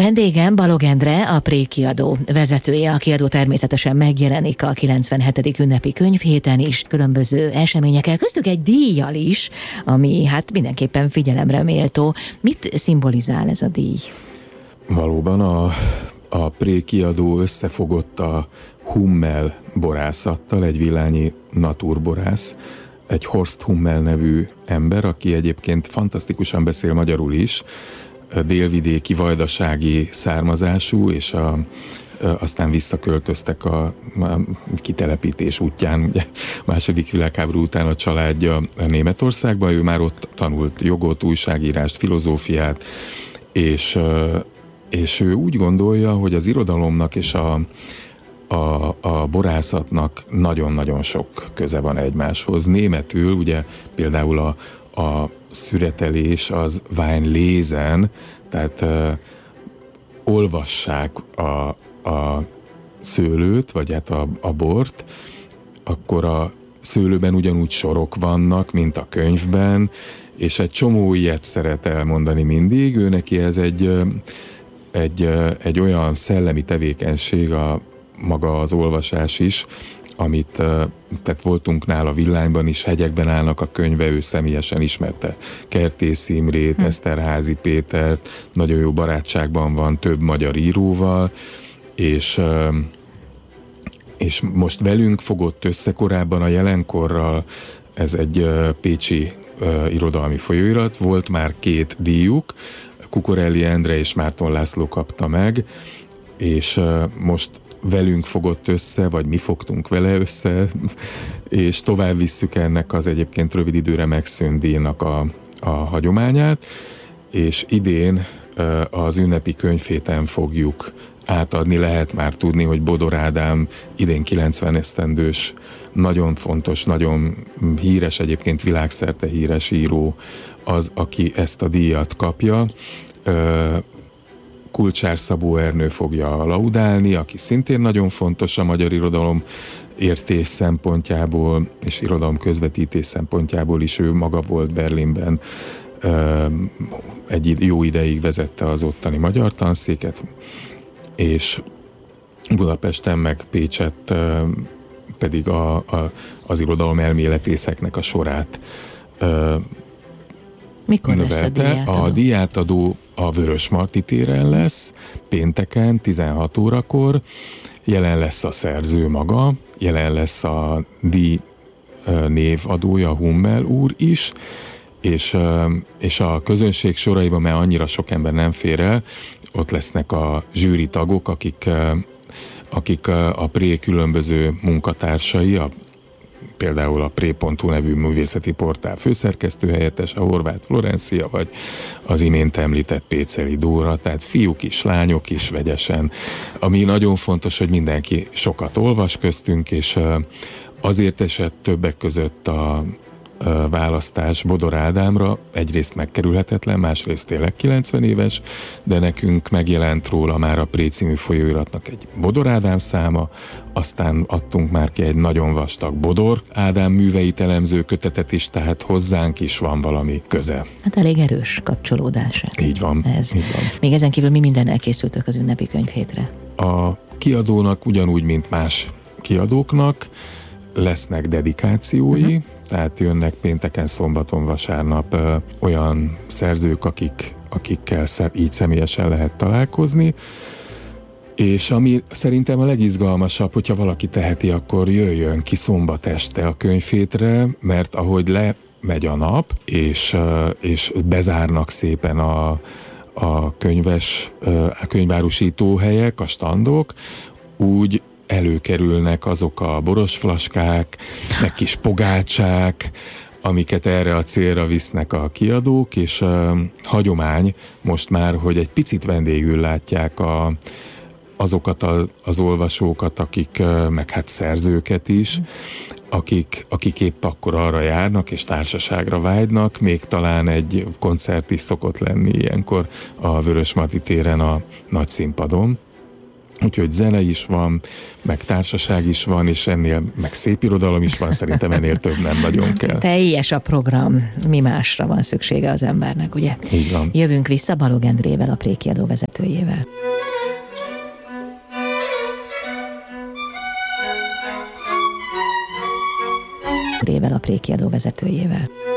Vendégem Balogh Endre, a Pré kiadó vezetője. A kiadó természetesen megjelenik a 97. ünnepi könyvhéten is, különböző eseményekkel, köztük egy díjjal is, ami hát mindenképpen figyelemre méltó. Mit szimbolizál ez a díj? Valóban a Pré kiadó összefogott a Hummel borászattal, egy villányi naturborász, egy Horst Hummel nevű ember, aki egyébként fantasztikusan beszél magyarul is, délvidéki vajdasági származású, és aztán visszaköltöztek a kitelepítés útján, ugye a II. Világháború után a családja Németországba, ő már ott tanult jogot, újságírást, filozófiát, és ő úgy gondolja, hogy az irodalomnak és a borászatnak nagyon-nagyon sok köze van egymáshoz. Németül ugye például a szüretelés az Weinlesen, tehát olvassák a szőlőt, vagy hát a bort, akkor a szőlőben ugyanúgy sorok vannak, mint a könyvben, és egy csomó ilyet szeret elmondani mindig. Ő neki ez egy olyan szellemi tevékenység, maga az olvasás is, tehát voltunk nála Villányban is, Hegyekben állnak a könyve, ő személyesen ismerte Kertész Imrét, Eszterházy Pétert, nagyon jó barátságban van több magyar íróval, és most velünk fogott össze korábban a Jelenkorral, ez egy pécsi irodalmi folyóirat, volt már 2 díjuk, Kukorelli Endre és Márton László kapta meg, és most velünk fogott össze, vagy mi fogtunk vele össze, és tovább visszük ennek az egyébként rövid időre megszűnt díjnak a hagyományát, és idén az ünnepi könyvhéten fogjuk átadni. Lehet már tudni, hogy Bodor Ádám idén 90 esztendős, nagyon fontos, nagyon híres, egyébként világszerte híres író az, aki ezt a díjat kapja. Kulcsár Szabó Ernő fogja laudálni, aki szintén nagyon fontos a magyar irodalom értés szempontjából, és irodalom közvetítés szempontjából is. Ő maga volt Berlinben, egy jó ideig vezette az ottani magyar tanszéket, és Budapesten meg Pécsett pedig az irodalom elméletészeknek a sorát Mikor lesz a díjátadó? A díjátadó a Vörösmarty téren lesz, pénteken 16 órakor, jelen lesz a szerző maga, jelen lesz a díj névadója, Hummel úr is, és a közönség soraiban, mert annyira sok ember nem fér el, ott lesznek a zsűri tagok, akik a Pré különböző munkatársai, például a Pré.hu nevű művészeti portál főszerkesztőhelyettes, a Horváth Florencia, vagy az imént említett Péceli Dóra, tehát fiúk is, lányok is vegyesen. Ami nagyon fontos, hogy mindenki sokat olvas köztünk, és azért esett többek között a választás Bodor Ádámra, egyrészt megkerülhetetlen, másrészt tényleg 90 éves, de nekünk megjelent róla már a Pré című folyóiratnak egy Bodor Ádám száma, aztán adtunk már ki egy nagyon vastag Bodor Ádám műveit elemző kötetet is, tehát hozzánk is van valami köze. Hát elég erős kapcsolódás. Így van. Így van. Még ezen kívül mi mindennel készültök az ünnepi könyvhétre? A kiadónak ugyanúgy, mint más kiadóknak lesznek dedikációi, tehát jönnek pénteken, szombaton, vasárnap olyan szerzők, akikkel így személyesen lehet találkozni, és ami szerintem a legizgalmasabb, hogyha valaki teheti, akkor jöjjön ki szombat este a könyvhétre, mert ahogy lemegy a nap, és bezárnak szépen a könyvárusító helyek, a standok, úgy előkerülnek azok a borosflaskák, meg kis pogácsák, amiket erre a célra visznek a kiadók, és hagyomány most már, hogy egy picit vendégül látják azokat az olvasókat, meg hát szerzőket is, akik épp akkor arra járnak, és társaságra vágynak, még talán egy koncert is szokott lenni ilyenkor a Vörösmarty téren a nagy színpadon. Úgyhogy zene is van, meg társaság is van, és ennél meg szép irodalom is van, szerintem ennél több nem nagyon kell. Teljes a program, mi másra van szüksége az embernek, ugye? Így van. Jövünk vissza Balog Endrével, a Prékiadó vezetőjével. A Prékiadó vezetőjével.